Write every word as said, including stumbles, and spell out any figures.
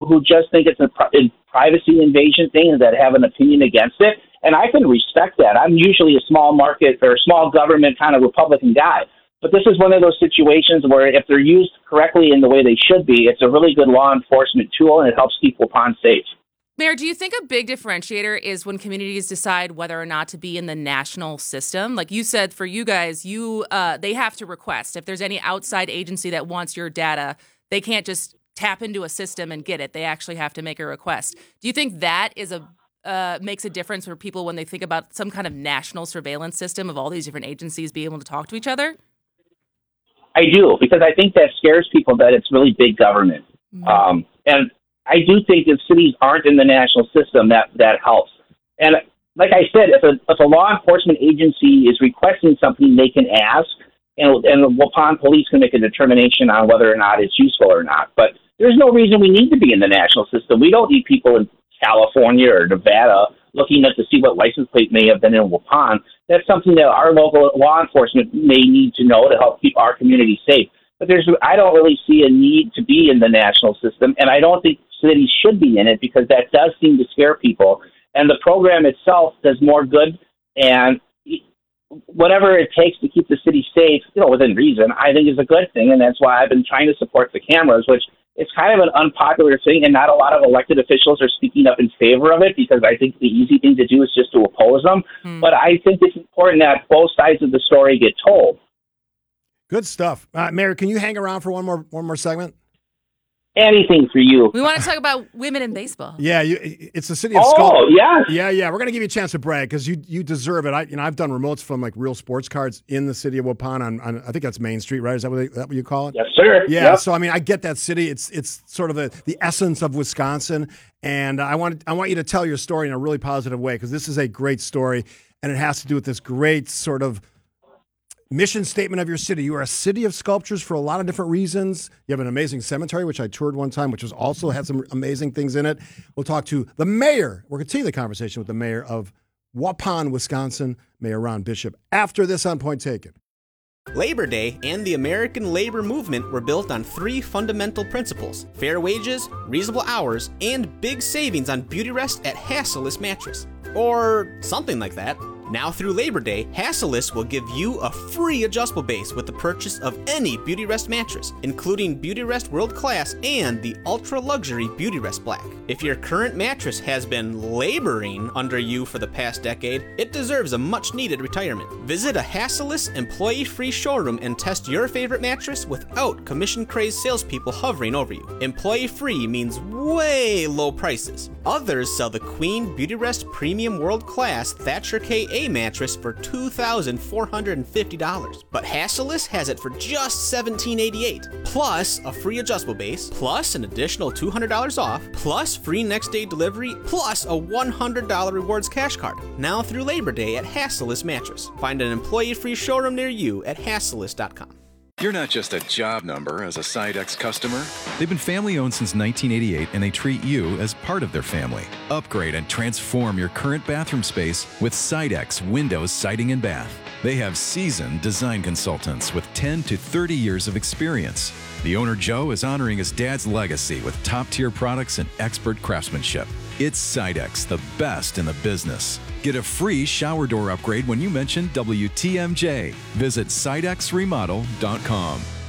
who just think it's a, pri- privacy invasion thing and that have an opinion against it. And I can respect that. I'm usually a small market or small government kind of Republican guy. But this is one of those situations where if they're used correctly in the way they should be, it's a really good law enforcement tool, and it helps keep Waupun safe. Mayor, do you think a big differentiator is when communities decide whether or not to be in the national system? Like you said, for you guys, you uh, they have to request. If there's any outside agency that wants your data, they can't just tap into a system and get it. They actually have to make a request. Do you think that is a uh, makes a difference for people when they think about some kind of national surveillance system of all these different agencies being able to talk to each other? I do, because I think that scares people that it's really big government. Mm-hmm. Um, and I do think if cities aren't in the national system, that, that helps. And like I said, if a, if a law enforcement agency is requesting something, they can ask, and, and the Waupun police can make a determination on whether or not it's useful or not. But there's no reason we need to be in the national system. We don't need people in California or Nevada looking at to see what license plate may have been in Waupun. That's something that our local law enforcement may need to know to help keep our community safe. But there's, I don't really see a need to be in the national system, and I don't think cities should be in it because that does seem to scare people. And the program itself does more good, and whatever it takes to keep the city safe, you know, within reason, I think is a good thing, and that's why I've been trying to support the cameras, which it's kind of an unpopular thing, and not a lot of elected officials are speaking up in favor of it because I think the easy thing to do is just to oppose them. Mm. But I think it's important that both sides of the story get told. Good stuff. Uh, Mayor, can you hang around for one more one more segment? Anything for you. We want to talk about women in baseball. Yeah, you, it's the city of Oh, Skull. yeah. Yeah, yeah. We're going to give you a chance to brag because you you deserve it. I you know I've done remotes from like Real Sports Cards in the city of Waupun on, on I think that's Main Street, right? Is that what, they, that what you call it? Yes, sir. Yeah. Yep. So I mean, I get that city. It's it's sort of the, the essence of Wisconsin, and I want I want you to tell your story in a really positive way because this is a great story, and it has to do with this great sort of mission statement of your city. You are a city of sculptures for a lot of different reasons. You have an amazing cemetery, which I toured one time, which was also had some amazing things in it. We'll talk to the mayor. We're going to continue the conversation with the mayor of Waupun, Wisconsin, Mayor Ron Bishop, after this on Point Taken. Labor Day and the American labor movement were built on three fundamental principles: fair wages, reasonable hours, and big savings on Beautyrest at Hassellus Mattress. Or something like that. Now through Labor Day, Hassellus will give you a free adjustable base with the purchase of any Beautyrest mattress, including Beautyrest World Class and the ultra-luxury Beautyrest Black. If your current mattress has been laboring under you for the past decade, it deserves a much-needed retirement. Visit a Hassellus employee-free showroom and test your favorite mattress without commission-crazed salespeople hovering over you. Employee-free means way low prices. Others sell the Queen Beautyrest Premium World Class Thatcher K A mattress for two thousand four hundred fifty dollars, but Hassellus has it for just seventeen eighty-eight, plus a free adjustable base, plus an additional two hundred dollars off, plus free next day delivery, plus a one hundred dollars rewards cash card. Now through Labor Day at Hassellus Mattress. Find an employee-free showroom near you at hassellus dot com. You're not just a job number as a Sidex customer. They've been family-owned since nineteen eighty-eight, and they treat you as part of their family. Upgrade and transform your current bathroom space with Sidex Windows Siding and Bath. They have seasoned design consultants with ten to thirty years of experience. The owner, Joe, is honoring his dad's legacy with top-tier products and expert craftsmanship. It's Sidex, the best in the business. Get a free shower door upgrade when you mention W T M J. Visit sidex remodel dot com.